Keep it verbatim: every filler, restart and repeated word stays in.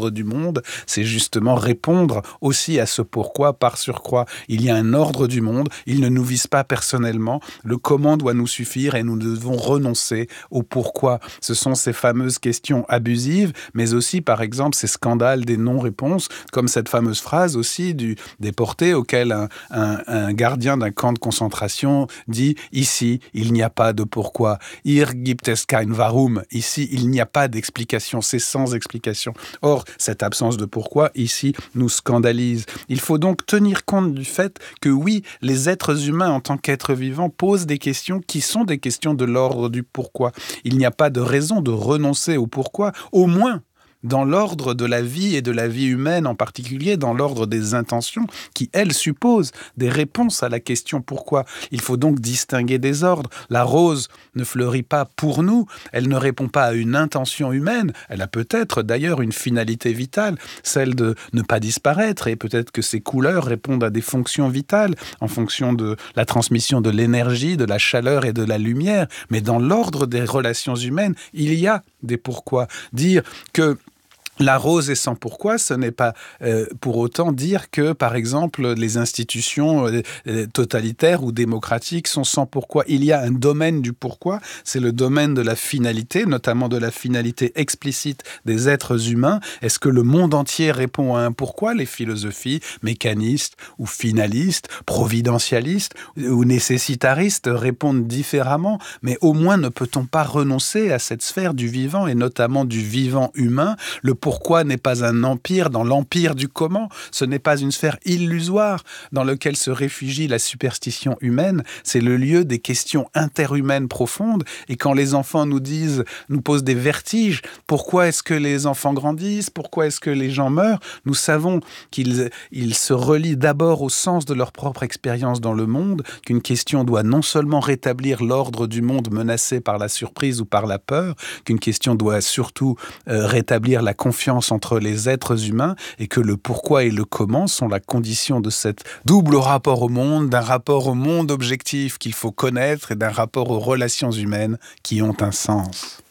l'ordre du monde, c'est justement répondre aussi à ce pourquoi par surcroît. Il y a un ordre du monde, il ne nous vise pas personnellement, le comment doit nous suffire et nous devons renoncer au pourquoi. Ce sont ces fameuses questions abusives, mais aussi par exemple ces scandales des non-réponses, comme cette fameuse phrase aussi du déporté auquel un, un, un gardien d'un camp de concentration dit « Ici, il n'y a pas de pourquoi. Hier gibt es kein Warum. » Ici, il n'y a pas d'explication, c'est sans explication. Or, cette absence de pourquoi, ici, nous scandalise. Il faut donc tenir compte du fait que oui, les êtres humains en tant qu'êtres vivants posent des questions qui sont des questions de l'ordre du pourquoi. Il n'y a pas de raison de renoncer au pourquoi, au moins dans l'ordre de la vie et de la vie humaine en particulier, dans l'ordre des intentions qui, elles, supposent des réponses à la question pourquoi. Il faut donc distinguer des ordres. La rose ne fleurit pas pour nous, elle ne répond pas à une intention humaine, elle a peut-être d'ailleurs une finalité vitale, celle de ne pas disparaître, et peut-être que ses couleurs répondent à des fonctions vitales en fonction de la transmission de l'énergie, de la chaleur et de la lumière. Mais dans l'ordre des relations humaines, il y a des pourquoi. Dire que la rose est sans pourquoi, ce n'est pas euh, pour autant dire que, par exemple, les institutions euh, totalitaires ou démocratiques sont sans pourquoi. Il y a un domaine du pourquoi, c'est le domaine de la finalité, notamment de la finalité explicite des êtres humains. Est-ce que le monde entier répond à un pourquoi? Les philosophies mécanistes ou finalistes, providentialistes ou nécessitaristes répondent différemment, mais au moins ne peut-on pas renoncer à cette sphère du vivant et notamment du vivant humain? Le pourquoi n'est pas un empire dans l'empire du comment, ce n'est pas une sphère illusoire dans laquelle se réfugie la superstition humaine, c'est le lieu des questions interhumaines profondes. Et quand les enfants nous disent, nous posent des vertiges, pourquoi est-ce que les enfants grandissent, pourquoi est-ce que les gens meurent, nous savons qu'ils ils se relient d'abord au sens de leur propre expérience dans le monde, qu'une question doit non seulement rétablir l'ordre du monde menacé par la surprise ou par la peur, qu'une question doit surtout euh, rétablir la confiance entre les êtres humains et que le pourquoi et le comment sont la condition de cette double rapport au monde, d'un rapport au monde objectif qu'il faut connaître et d'un rapport aux relations humaines qui ont un sens.